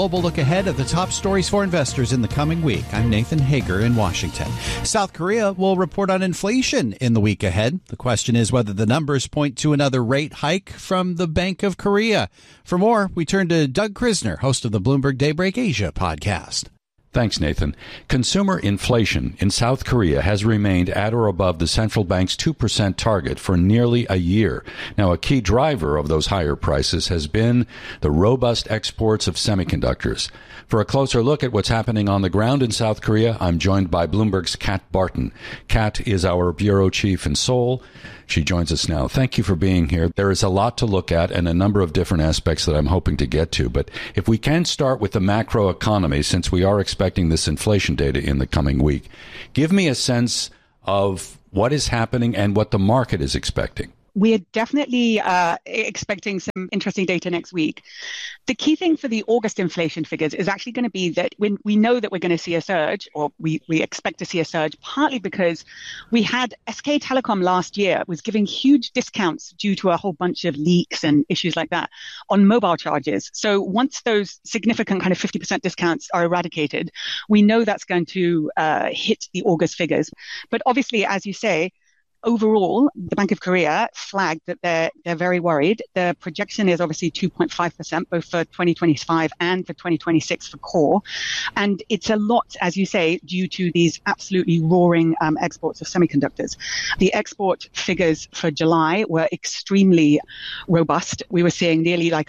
global look ahead at the top stories for investors in the coming week. I'm Nathan Hager in Washington. South Korea will report on inflation in the week ahead. The question is whether the numbers point to another rate hike from the Bank of Korea. For more, we turn to Doug Krisner, host of the Bloomberg Daybreak Asia podcast. Thanks, Nathan. Consumer inflation in South Korea has remained at or above the central bank's 2% target for nearly a year. Now, a key driver of those higher prices has been the robust exports of semiconductors. For a closer look at what's happening on the ground in South Korea, I'm joined by Bloomberg's Kat Barton. Kat is our bureau chief in Seoul. She joins us now. Thank you for being here. There is a lot to look at and a number of different aspects that I'm hoping to get to. But if we can start with the macro economy, since we are expecting this inflation data in the coming week, give me a sense of what is happening and what the market is expecting. We're definitely expecting some interesting data next week. The key thing for the August inflation figures is actually going to be that when we know that we're going to see a surge, or we expect to see a surge, partly because we had SK Telecom last year was giving huge discounts due to a whole bunch of leaks and issues like that on mobile charges. So once those significant kind of 50% discounts are eradicated, we know that's going to hit the August figures. But obviously, as you say, overall, the Bank of Korea flagged that they're very worried. The projection is obviously 2.5%, both for 2025 and for 2026 for core. And it's a lot, as you say, due to these absolutely roaring exports of semiconductors. The export figures for July were extremely robust. We were seeing nearly like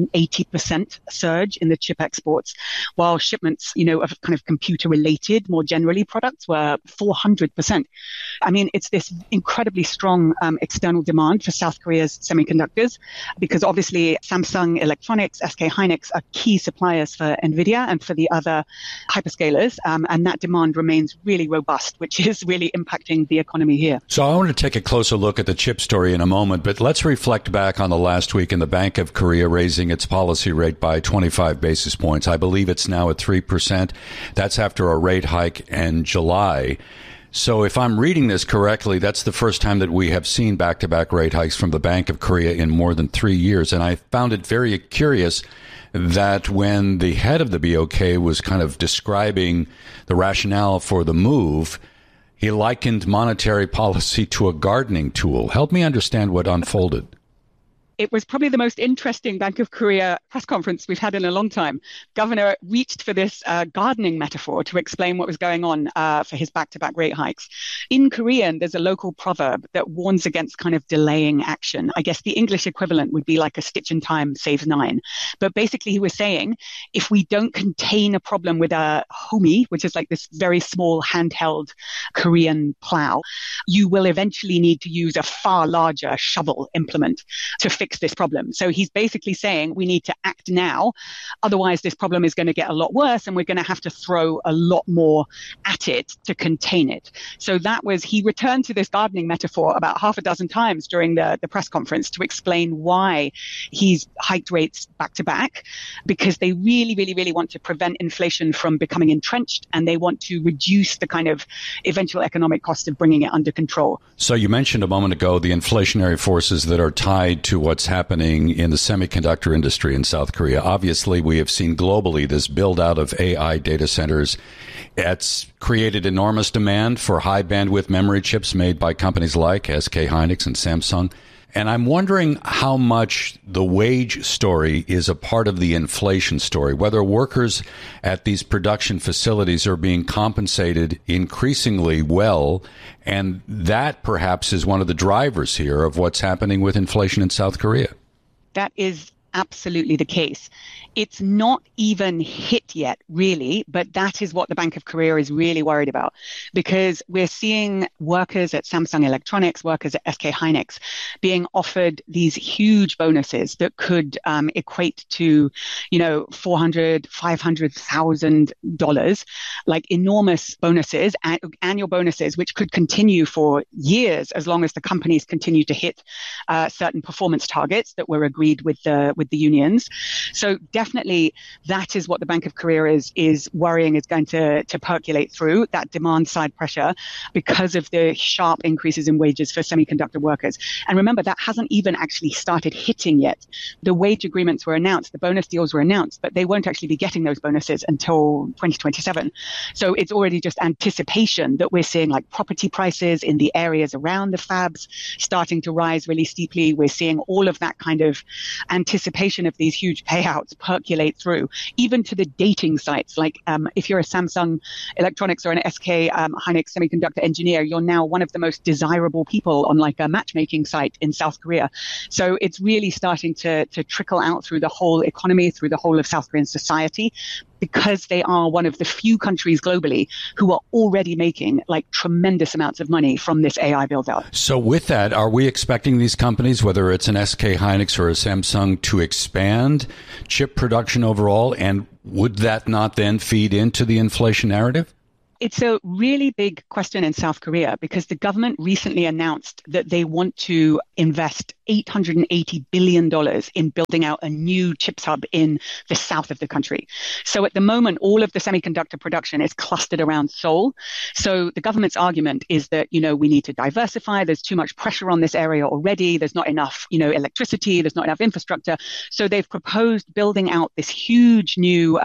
180% surge in the chip exports, while shipments, of kind of computer-related, more generally products were 400%. I mean, it's this incredibly strong external demand for South Korea's semiconductors, because obviously Samsung Electronics, SK Hynix are key suppliers for NVIDIA and for the other hyperscalers. And that demand remains really robust, which is really impacting the economy here. So I want to take a closer look at the chip story in a moment, but let's reflect back on the last week in the Bank of Korea raising its policy rate by 25 basis points. I believe it's now at 3%. That's after a rate hike in July. So if I'm reading this correctly, that's the first time that we have seen back-to-back rate hikes from the Bank of Korea in more than 3 years. And I found it very curious that when the head of the BOK was kind of describing the rationale for the move, he likened monetary policy to a gardening tool. Help me understand what unfolded. It was probably the most interesting Bank of Korea press conference we've had in a long time. Governor reached for this gardening metaphor to explain what was going on for his back-to-back rate hikes. In Korean, there's a local proverb that warns against kind of delaying action. I guess the English equivalent would be like a stitch in time saves nine. But basically he was saying, if we don't contain a problem with a homi, which is like this very small handheld Korean plow, you will eventually need to use a far larger shovel implement to fix this problem. So he's basically saying we need to act now. Otherwise, this problem is going to get a lot worse and we're going to have to throw a lot more at it to contain it. So he returned to this gardening metaphor about half a dozen times during the press conference to explain why he's hiked rates back to back, because they really, really, really want to prevent inflation from becoming entrenched, and they want to reduce the kind of eventual economic cost of bringing it under control. So you mentioned a moment ago the inflationary forces that are tied to what's happening in the semiconductor industry in South Korea. Obviously, we have seen globally this build out of AI data centers. It's created enormous demand for high bandwidth memory chips made by companies like SK Hynix and Samsung. And I'm wondering how much the wage story is a part of the inflation story, whether workers at these production facilities are being compensated increasingly well. And that perhaps is one of the drivers here of what's happening with inflation in South Korea. That is absolutely the case. It's not even hit yet, really, but that is what the Bank of Korea is really worried about, because we're seeing workers at Samsung Electronics, workers at SK Hynix being offered these huge bonuses that could equate to, $400,000, $500,000, like enormous bonuses, annual bonuses, which could continue for years as long as the companies continue to hit certain performance targets that were agreed with the with the unions. So definitely that is what the Bank of Korea is worrying is going to percolate through, that demand side pressure because of the sharp increases in wages for semiconductor workers. And remember, that hasn't even actually started hitting yet. The wage agreements were announced, the bonus deals were announced, but they won't actually be getting those bonuses until 2027. So it's already just anticipation that we're seeing like property prices in the areas around the fabs starting to rise really steeply. We're seeing all of that kind of anticipation of these huge payouts percolate through, even to the dating sites. Like if you're a Samsung Electronics or an SK Hynix semiconductor engineer, you're now one of the most desirable people on like a matchmaking site in South Korea. So it's really starting to trickle out through the whole economy, through the whole of South Korean society, because they are one of the few countries globally who are already making like tremendous amounts of money from this AI build out. So with that, are we expecting these companies, whether it's an SK Hynix or a Samsung, to expand chip production overall? And would that not then feed into the inflation narrative? It's a really big question in South Korea because the government recently announced that they want to invest $880 billion in building out a new chips hub in the south of the country. So at the moment, all of the semiconductor production is clustered around Seoul. So the government's argument is that, we need to diversify. There's too much pressure on this area already. There's not enough, electricity. There's not enough infrastructure. So they've proposed building out this huge new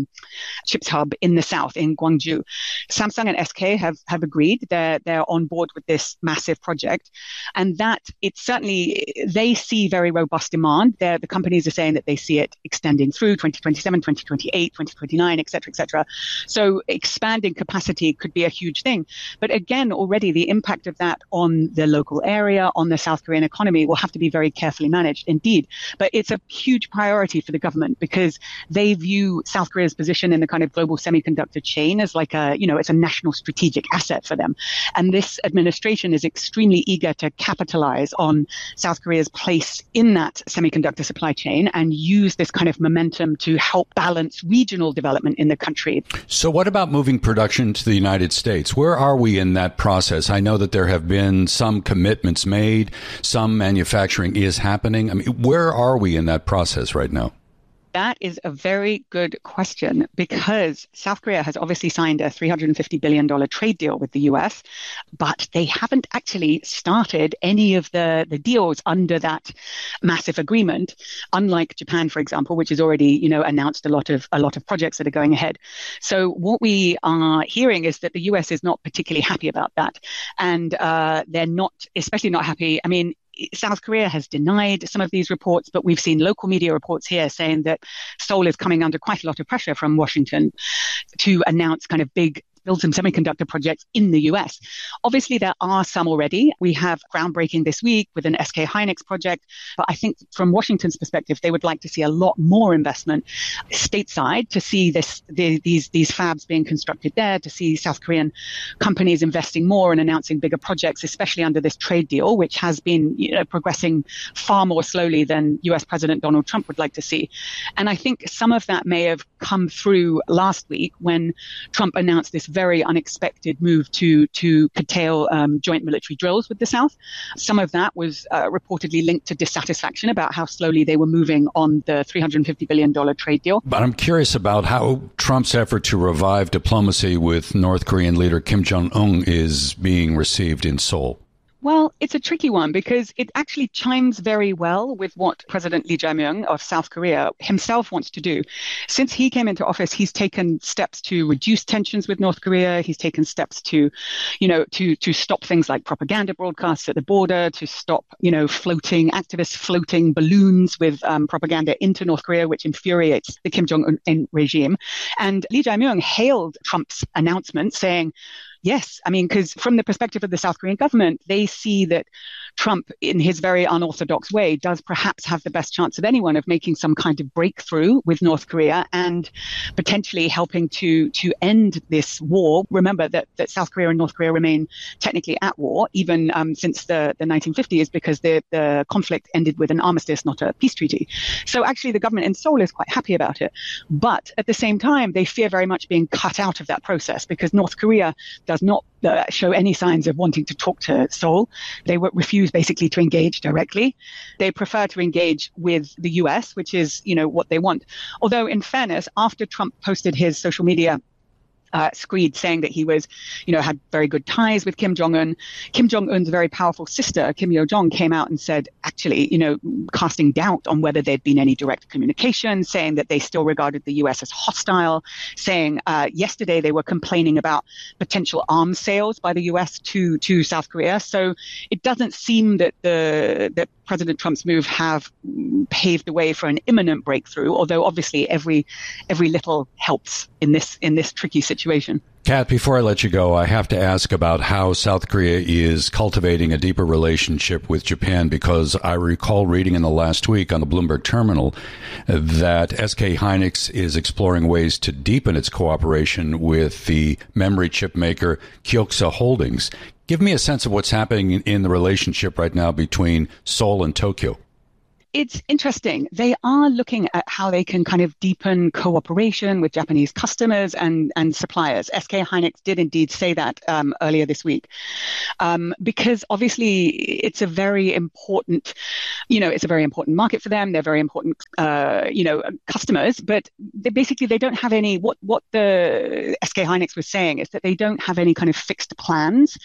chips hub in the south, in Gwangju. Samsung and SK have agreed. They're on board with this massive project, and that it's certainly, they see very robust demand. The companies are saying that they see it extending through 2027, 2028, 2029, et cetera, et cetera. So expanding capacity could be a huge thing. But again, already the impact of that on the local area, on the South Korean economy will have to be very carefully managed indeed. But it's a huge priority for the government because they view South Korea's position in the kind of global semiconductor chain as like it's a national strategic asset for them. And this administration is extremely eager to capitalize on South Korea's place in that semiconductor supply chain and use this kind of momentum to help balance regional development in the country. So what about moving production to the United States? Where are we in that process? I know that there have been some commitments made, some manufacturing is happening. I mean, where are we in that process right now? That is a very good question because South Korea has obviously signed a $350 billion trade deal with the US, but they haven't actually started any of the deals under that massive agreement, unlike Japan, for example, which has already, announced a lot of projects that are going ahead. So what we are hearing is that the US is not particularly happy about that. And they're not, especially not happy. I mean, South Korea has denied some of these reports, but we've seen local media reports here saying that Seoul is coming under quite a lot of pressure from Washington to announce kind of build some semiconductor projects in the US. Obviously, there are some already. We have groundbreaking this week with an SK Hynix project. But I think from Washington's perspective, they would like to see a lot more investment stateside to see these fabs being constructed there, to see South Korean companies investing more and announcing bigger projects, especially under this trade deal, which has been progressing far more slowly than US President Donald Trump would like to see. And I think some of that may have come through last week when Trump announced this very unexpected move to curtail joint military drills with the South. Some of that was reportedly linked to dissatisfaction about how slowly they were moving on the $350 billion trade deal. But I'm curious about how Trump's effort to revive diplomacy with North Korean leader Kim Jong-un is being received in Seoul. Well, it's a tricky one because it actually chimes very well with what President Lee Jae-myung of South Korea himself wants to do. Since he came into office, he's taken steps to reduce tensions with North Korea. He's taken steps to stop things like propaganda broadcasts at the border, to stop, activists floating balloons with propaganda into North Korea, which infuriates the Kim Jong-un regime. And Lee Jae-myung hailed Trump's announcement saying, yes, I mean, because from the perspective of the South Korean government, they see that Trump, in his very unorthodox way, does perhaps have the best chance of anyone of making some kind of breakthrough with North Korea and potentially helping to end this war. Remember that South Korea and North Korea remain technically at war, even since the 1950s, because the conflict ended with an armistice, not a peace treaty. So actually, the government in Seoul is quite happy about it. But at the same time, they fear very much being cut out of that process because North Korea does does not show any signs of wanting to talk to Seoul. They refuse basically to engage directly. They prefer to engage with the US, which is, what they want. Although in fairness, after Trump posted his social media screed saying that he was, had very good ties with Kim Jong-un. Kim Jong-un's very powerful sister, Kim Yo-jong, came out and said, actually, casting doubt on whether there'd been any direct communication, saying that they still regarded the U.S. as hostile, saying yesterday they were complaining about potential arms sales by the U.S. to South Korea. So it doesn't seem that that President Trump's move have paved the way for an imminent breakthrough, although obviously every little helps in this tricky situation. Kat, before I let you go, I have to ask about how South Korea is cultivating a deeper relationship with Japan, because I recall reading in the last week on the Bloomberg terminal that SK Hynix is exploring ways to deepen its cooperation with the memory chip maker Kioxia Holdings. Give me a sense of what's happening in the relationship right now between Seoul and Tokyo. It's interesting. They are looking at how they can kind of deepen cooperation with Japanese customers and suppliers. SK Hynix did indeed say that earlier this week, because obviously it's a very important, it's a very important market for them. They're very important, customers, but they don't have any. What the SK Hynix was saying is that they don't have any kind of fixed plans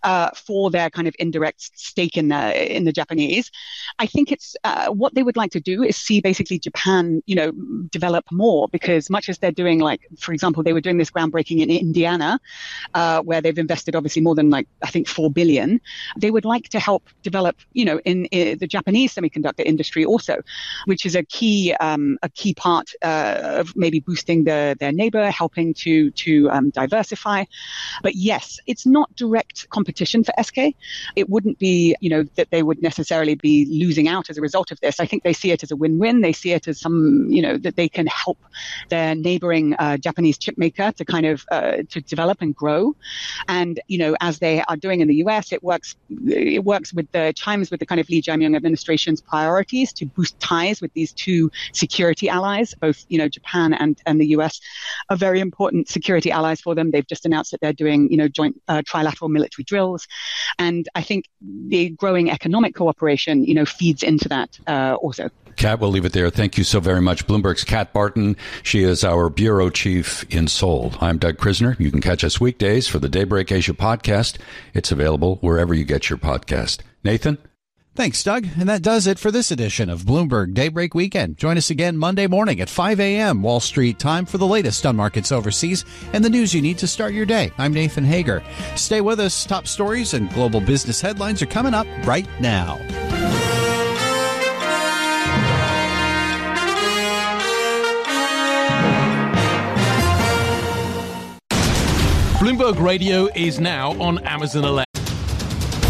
for their kind of indirect stake in the Japanese. I think it's what they would like to do is see basically Japan, develop more, because much as they're doing, like, for example, they were doing this groundbreaking in Indiana, where they've invested obviously more than, I think $4 billion. They would like to help develop, in the Japanese semiconductor industry also, which is a key part of maybe boosting their neighbor, helping to diversify. But yes, it's not direct competition for SK. It wouldn't be, that they would necessarily be losing out as a result of this. I think they see it as a win-win. They see it as some, that they can help their neighboring Japanese chip maker to kind of to develop and grow. And, as they are doing in the US, it works with chimes with the kind of Lee Jae-myung administration's priorities to boost ties with these two security allies. Both, Japan and the US are very important security allies for them. They've just announced that they're doing, joint trilateral military drills. And I think the growing economic cooperation, feeds into that also. Kat, we'll leave it there. Thank you so very much. Bloomberg's Kat Barton. She is our bureau chief in Seoul. I'm Doug Krisner. You can catch us weekdays for the Daybreak Asia podcast. It's available wherever you get your podcast. Nathan? Thanks, Doug. And that does it for this edition of Bloomberg Daybreak Weekend. Join us again Monday morning at 5 a.m. Wall Street time for the latest on markets overseas and the news you need to start your day. I'm Nathan Hager. Stay with us. Top stories and global business headlines are coming up right now. Bloomberg Radio is now on Amazon Alexa.